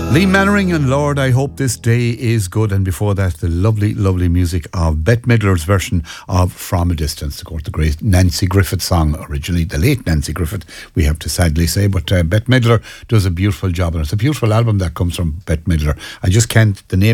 Lee Mannering and Lord, I Hope This Day Is Good. And before that, the lovely, lovely music of Bette Midler's version of From a Distance. Of course, the great Nancy Griffith song, originally the late Nancy Griffith, we have to sadly say. But Bette Midler does a beautiful job. And it's a beautiful album that comes from Bette Midler. I just can't, the name